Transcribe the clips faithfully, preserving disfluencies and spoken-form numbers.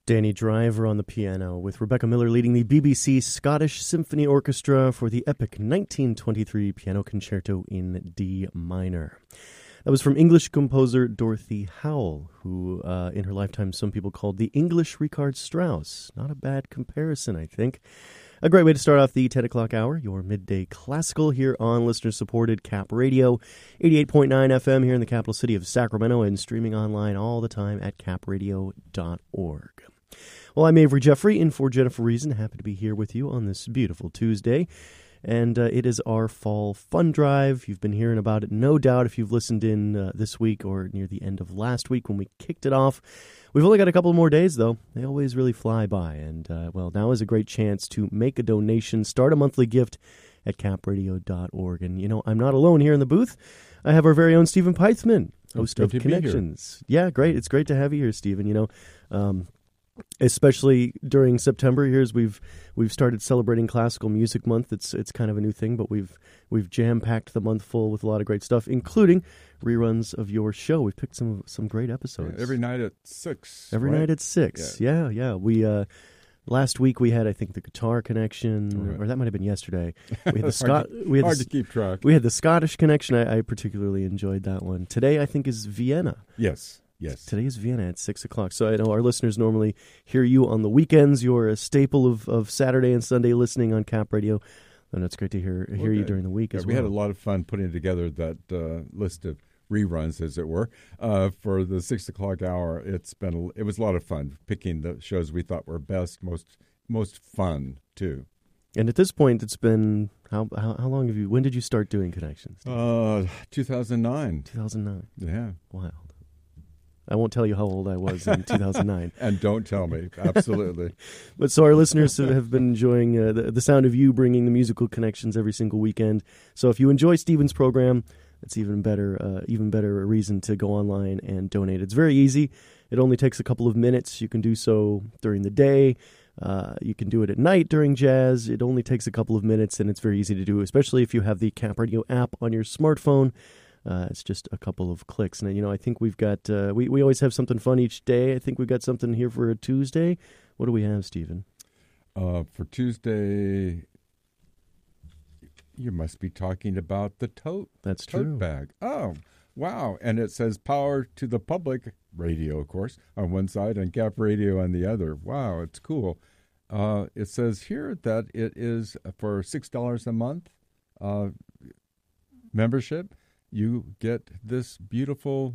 Danny Driver on the piano, with Rebecca Miller leading the B B C Scottish Symphony Orchestra for the epic nineteen twenty-three Piano Concerto in D minor. That was from English composer Dorothy Howell, who uh, in her lifetime some people called the English Richard Strauss. Not a bad comparison, I think. A great way to start off the ten o'clock hour, your midday classical here on listener-supported Cap Radio, eighty-eight point nine F M here in the capital city of Sacramento, and streaming online all the time at cap radio dot org. Well, I'm Avery Jeffrey, in for Jennifer Reason. Happy to be here with you on this beautiful Tuesday. And uh, it is our fall fun drive. You've been hearing about it, no doubt, if you've listened in uh, this week or near the end of last week when we kicked it off. We've only got a couple more days, though. They always really fly by. And, uh, well, now is a great chance to make a donation, start a monthly gift at cap radio dot org. And, you know, I'm not alone here in the booth. I have our very own Stephen Peitzman, host of Connections. Yeah, great. It's great to have you here, Stephen. You know, um, especially during September here, as we've we've started celebrating Classical Music Month. It's it's kind of a new thing, but we've we've jam packed the month full with a lot of great stuff, including reruns of your show. We've picked some some great episodes. Yeah, every night at six. Every right? night at six. Yeah, yeah. yeah. We uh, last week we had, I think, the Guitar Connection, right. or that might have been yesterday. We had the Scot. hard, to, we had hard the, to keep track. We had the Scottish Connection. I, I particularly enjoyed that one. Today, I think, is Vienna. Yes. Yes. Today is Vienna at six o'clock. So I know our listeners normally hear you on the weekends. You're a staple of, of Saturday and Sunday listening on Cap Radio. And it's great to hear hear okay. you during the week yeah, as we well. We had a lot of fun putting together that uh, list of reruns, as it were, uh, for the six o'clock hour. It's been a, it was a lot of fun picking the shows we thought were best, most most fun, too. And at this point, it's been, how how, how long have you, when did you start doing Connections? Uh, two thousand nine. two thousand nine. Yeah. Wow. I won't tell you how old I was in two thousand nine. And don't tell me. Absolutely. But so our listeners have been enjoying uh, the, the sound of you bringing the musical connections every single weekend. So if you enjoy Stephen's program, it's even better, uh, even better a reason to go online and donate. It's very easy. It only takes a couple of minutes. You can do so during the day. Uh, you can do it at night during jazz. It only takes a couple of minutes, and it's very easy to do, especially if you have the Cap Radio app on your smartphone. Uh, it's just a couple of clicks. And, you know, I think we've got, uh, we, we always have something fun each day. I think we've got something here for a Tuesday. What do we have, Stephen? Uh, for Tuesday, you must be talking about the tote. That's tote true. bag. Oh, wow. And it says Power to the Public Radio, of course, on one side and Cap Radio on the other. Wow, it's cool. Uh, it says here that it is for six dollars a month uh, membership. You get this beautiful,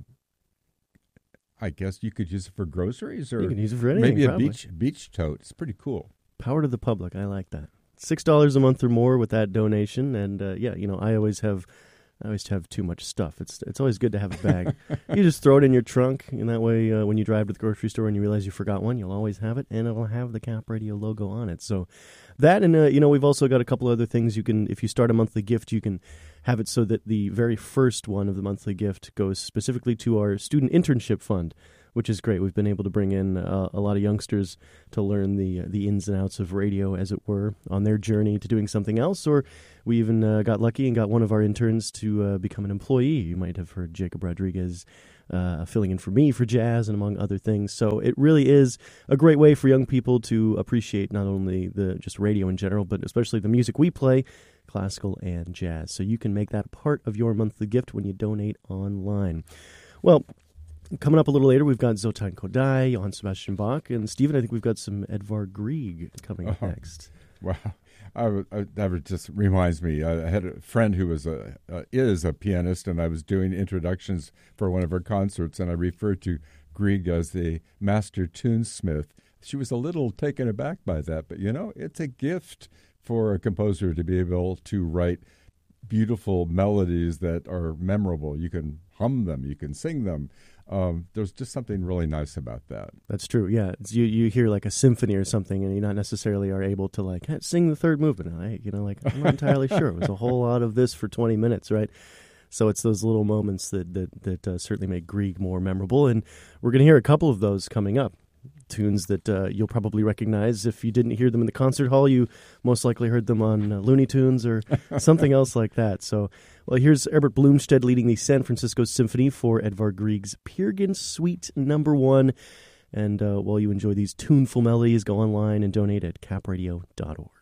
I guess you could use it for groceries or you can use it for anything, maybe a probably. beach beach tote. It's pretty cool. Power to the public. I like that. six dollars a month or more with that donation. And, uh, yeah, you know, I always have I always have too much stuff. It's it's always good to have a bag. You just throw it in your trunk, and that way uh, when you drive to the grocery store and you realize you forgot one, you'll always have it, and it'll have the Cap Radio logo on it. So that, and, uh, you know, we've also got a couple other things. You can, if you start a monthly gift, you can have it so that the very first one of the monthly gift goes specifically to our student internship fund, which is great. We've been able to bring in uh, a lot of youngsters to learn the uh, the ins and outs of radio, as it were, on their journey to doing something else. Or we even uh, got lucky and got one of our interns to uh, become an employee. You might have heard Jacob Rodriguez uh, filling in for me for jazz and among other things. So it really is a great way for young people to appreciate not only the just radio in general, but especially the music we play, classical and jazz. So you can make that part of your monthly gift when you donate online. Well, coming up a little later, we've got Zoltan Kodály, Johann Sebastian Bach, and Stephen, I think we've got some Edvard Grieg coming up oh, next. Wow. I, I, that just reminds me, I had a friend who was a uh, is a pianist, and I was doing introductions for one of her concerts, and I referred to Grieg as the master tunesmith. She was a little taken aback by that, but, you know, it's a gift for a composer to be able to write beautiful melodies that are memorable. You can hum them, you can sing them. Um, there's just something really nice about that. That's true, yeah. It's, you you hear like a symphony or something, and you not necessarily are able to like hey, sing the third movement. I, you know, like I'm not entirely sure. It was a whole lot of this for twenty minutes, right? So it's those little moments that that that uh, certainly make Grieg more memorable, and we're going to hear a couple of those coming up. Tunes that uh, you'll probably recognize. If you didn't hear them in the concert hall, you most likely heard them on uh, Looney Tunes or something else like that. So, well, here's Herbert Blomstedt leading the San Francisco Symphony for Edvard Grieg's Peer Gynt Suite Number One. And uh, while you enjoy these tuneful melodies, go online and donate at cap radio dot org.